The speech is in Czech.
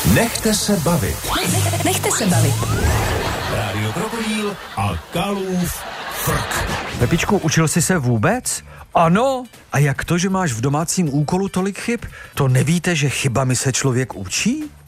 Nechte se bavit. Nechte se bavit. Rádio Krokodýl a Kalův frk. Pepičku, učil jsi se vůbec? Ano. A jak to, že máš v domácím úkolu tolik chyb? To nevíte, že chybami se člověk učí?